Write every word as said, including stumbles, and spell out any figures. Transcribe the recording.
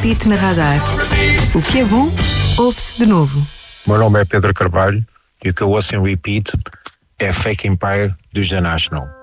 Repeat na Radar. O que é bom, ouve-se de novo. O meu nome é Pedro Carvalho e o que eu ouço em Repeat é Fake Empire dos The National.